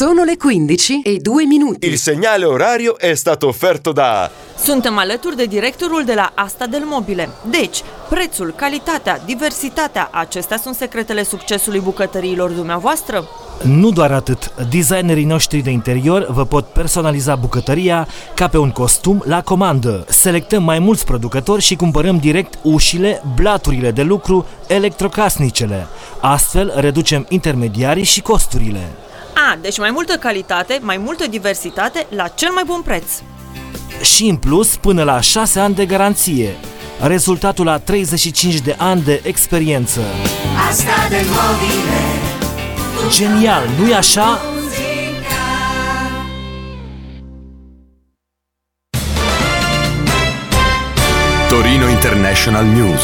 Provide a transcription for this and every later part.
Sono le 15:02. Il segnale orario è stato offerto da... Suntem alături de directorul de la Asta del Mobile. Deci, prețul, calitatea, diversitatea, acestea sunt secretele succesului bucătăriilor dumneavoastră? Nu doar atât, designerii noștri de interior vă pot personaliza bucătăria ca pe un costum la comandă. Selectăm mai mulți producători și cumpărăm direct ușile, blaturile de lucru, electrocasnicele. Astfel reducem intermediarii și costurile. Deci mai multă calitate, mai multă diversitate la cel mai bun preț. Și în plus până la 6 ani de garanție. Rezultatul la 35 de ani de experiență. Asta del Mobile. Genial, nu-i așa? Torino International News.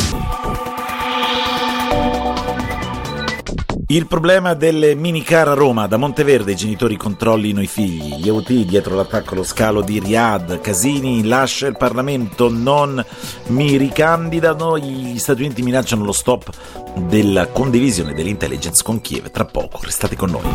Il problema delle minicar a Roma. Da Monteverde i genitori controllino i figli. Gli Houthi dietro l'attacco allo scalo di Riyadh. Casini lascia il Parlamento, non mi ricandidano. Gli Stati Uniti minacciano lo stop della condivisione dell'intelligence con Kiev. Tra poco, restate con noi.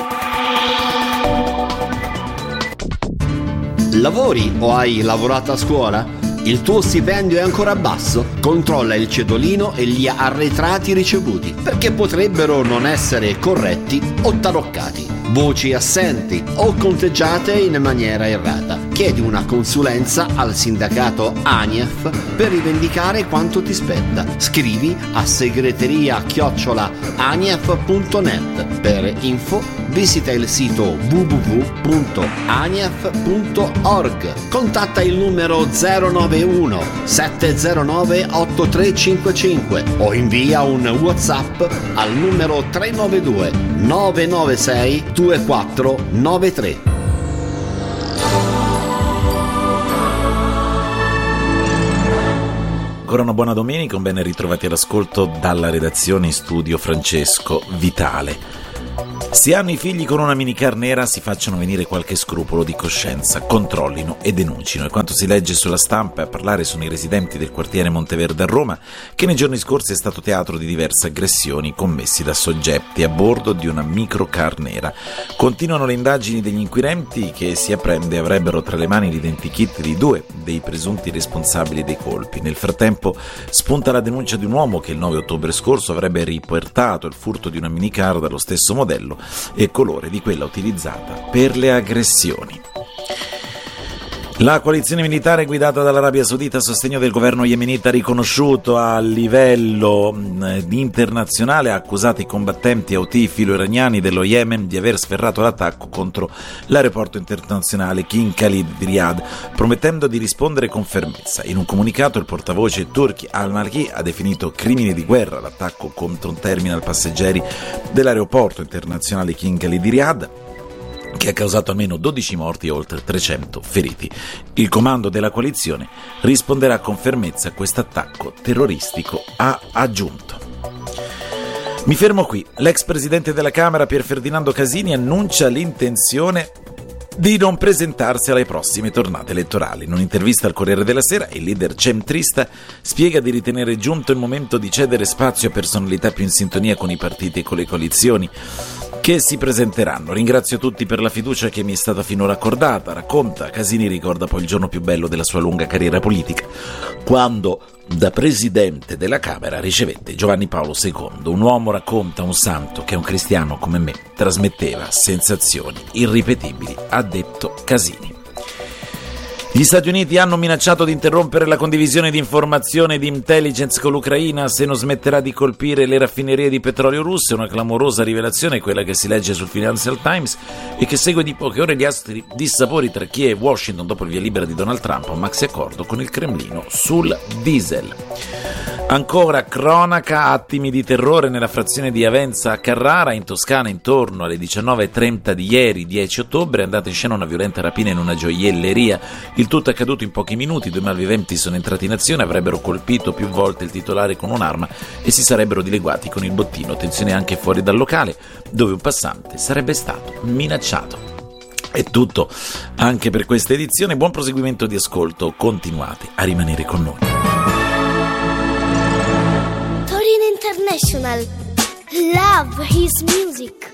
Lavori o hai lavorato a scuola? Il tuo stipendio è ancora basso? Controlla il cedolino e gli arretrati ricevuti, perché potrebbero non essere corretti o taroccati, voci assenti o conteggiate in maniera errata. Chiedi una consulenza al sindacato ANIEF per rivendicare quanto ti spetta. Scrivi a segreteria@anief.net. Per info visita il sito www.anief.org. Contatta il numero 091 709 8355 o invia un WhatsApp al numero 392 996 2493. Ancora una buona domenica, un ben ritrovati all'ascolto dalla redazione in studio Francesco Vitale. Se hanno i figli con una minicar nera si facciano venire qualche scrupolo di coscienza, controllino e denuncino. E quanto si legge sulla stampa, a parlare sono i residenti del quartiere Monteverde a Roma, che nei giorni scorsi è stato teatro di diverse aggressioni commessi da soggetti a bordo di una microcar nera. Continuano le indagini degli inquirenti che si apprende avrebbero tra le mani l'identikit di 2 dei presunti responsabili dei colpi. Nel frattempo spunta la denuncia di un uomo che il 9 ottobre scorso avrebbe riportato il furto di una minicar dallo stesso modello e colore di quella utilizzata per le aggressioni. La coalizione militare guidata dall'Arabia Saudita a sostegno del governo yemenita riconosciuto a livello internazionale ha accusato i combattenti Houthi filo-iraniani dello Yemen di aver sferrato l'attacco contro l'aeroporto internazionale King Khalid di Riyadh, promettendo di rispondere con fermezza. In un comunicato il portavoce Turki al-Malki ha definito crimine di guerra l'attacco contro un terminal passeggeri dell'aeroporto internazionale King Khalid di Riyadh, che ha causato almeno 12 morti e oltre 300 feriti. Il comando della coalizione risponderà con fermezza a questo attacco terroristico, ha aggiunto. Mi fermo qui. L'ex presidente della Camera Pier Ferdinando Casini annuncia l'intenzione di non presentarsi alle prossime tornate elettorali. In un'intervista al Corriere della Sera, il leader centrista spiega di ritenere giunto il momento di cedere spazio a personalità più in sintonia con i partiti e con le coalizioni che si presenteranno. Ringrazio tutti per la fiducia che mi è stata finora accordata, racconta. Casini ricorda poi il giorno più bello della sua lunga carriera politica, quando da presidente della Camera ricevette Giovanni Paolo II, un uomo, racconta, un santo che un cristiano come me trasmetteva sensazioni irripetibili, ha detto Casini. Gli Stati Uniti hanno minacciato di interrompere la condivisione di informazioni di intelligence con l'Ucraina se non smetterà di colpire le raffinerie di petrolio russe. Una clamorosa rivelazione, quella che si legge sul Financial Times e che segue di poche ore gli astri dissapori tra Kiev e Washington dopo il via libera di Donald Trump a un maxi accordo con il Cremlino sul diesel. Ancora cronaca, attimi di terrore nella frazione di Avenza a Carrara, in Toscana. Intorno alle 19:30 di ieri, 10 ottobre, è andata in scena una violenta rapina in una gioielleria. Il tutto è accaduto in pochi minuti. 2 malviventi sono entrati in azione, avrebbero colpito più volte il titolare con un'arma e si sarebbero dileguati con il bottino. Attenzione anche fuori dal locale, dove un passante sarebbe stato minacciato. È tutto anche per questa edizione. Buon proseguimento di ascolto, continuate a rimanere con noi. Torino International. Love his music.